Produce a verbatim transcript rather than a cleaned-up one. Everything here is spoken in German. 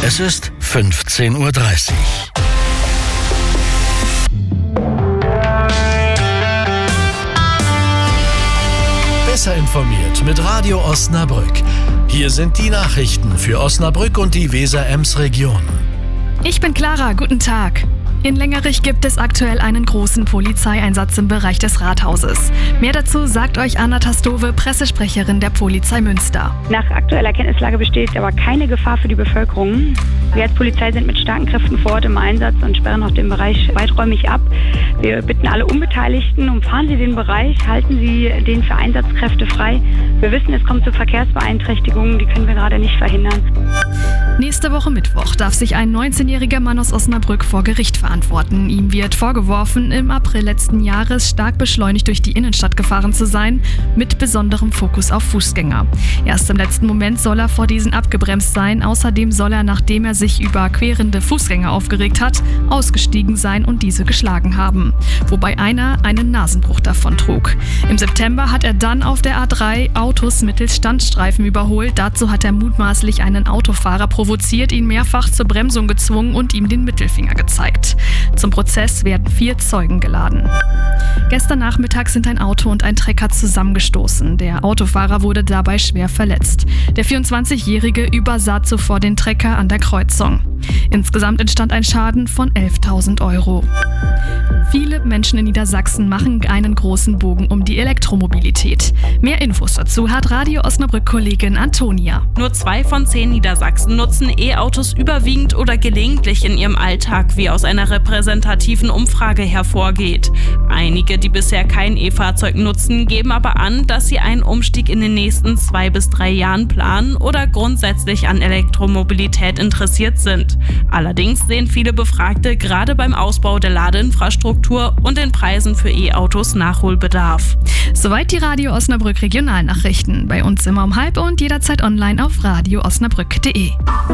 Es ist fünfzehn Uhr dreißig. Besser informiert mit Radio Osnabrück. Hier sind die Nachrichten für Osnabrück und die Weser-Ems-Region. Ich bin Clara, guten Tag. In Lengerich gibt es aktuell einen großen Polizeieinsatz im Bereich des Rathauses. Mehr dazu sagt euch Anna Tastove, Pressesprecherin der Polizei Münster. Nach aktueller Kenntnislage besteht aber keine Gefahr für die Bevölkerung. Wir als Polizei sind mit starken Kräften vor Ort im Einsatz und sperren auch den Bereich weiträumig ab. Wir bitten alle Unbeteiligten, umfahren Sie den Bereich, halten Sie den für Einsatzkräfte frei. Wir wissen, es kommt zu Verkehrsbeeinträchtigungen, die können wir gerade nicht verhindern. Nächste Woche Mittwoch darf sich ein neunzehnjähriger Mann aus Osnabrück vor Gericht verantworten. Ihm wird vorgeworfen, im April letzten Jahres stark beschleunigt durch die Innenstadt gefahren zu sein, mit besonderem Fokus auf Fußgänger. Erst im letzten Moment soll er vor diesen abgebremst sein. Außerdem soll er, nachdem er sich über querende Fußgänger aufgeregt hat, ausgestiegen sein und diese geschlagen haben. Wobei einer einen Nasenbruch davon trug. Im September hat er dann auf der A drei Autos mittels Standstreifen überholt. Dazu hat er mutmaßlich einen Autofahrer provoziert, ihn mehrfach zur Bremsung gezwungen und ihm den Mittelfinger gezeigt. Zum Prozess werden vier Zeugen geladen. Gestern Nachmittag sind ein Auto und ein Trecker zusammengestoßen. Der Autofahrer wurde dabei schwer verletzt. Der vierundzwanzigjährige übersah zuvor den Trecker an der Kreuzung. Insgesamt entstand ein Schaden von elftausend Euro. Viele Menschen in Niedersachsen machen einen großen Bogen um die Elektromobilität. Mehr Infos dazu hat Radio Osnabrück-Kollegin Antonia. Nur zwei von zehn Niedersachsen nutzen E-Autos überwiegend oder gelegentlich in ihrem Alltag, wie aus einer repräsentativen Umfrage hervorgeht. Einige, die bisher kein E-Fahrzeug nutzen, geben aber an, dass sie einen Umstieg in den nächsten zwei bis drei Jahren planen oder grundsätzlich an Elektromobilität interessiert sind. Allerdings sehen viele Befragte gerade beim Ausbau der Ladeinfrastruktur und den Preisen für E-Autos Nachholbedarf. Soweit die Radio Osnabrück Regionalnachrichten. Bei uns immer um halb und jederzeit online auf radio osnabrück punkt de.